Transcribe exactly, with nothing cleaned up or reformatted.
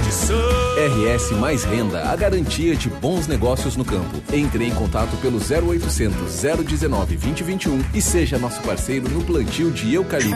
R S Mais Renda, a garantia de bons negócios no campo. Entre em contato pelo zero oitocentos, zero dezenove, vinte e vinte e um e seja nosso parceiro no plantio de eucalipto.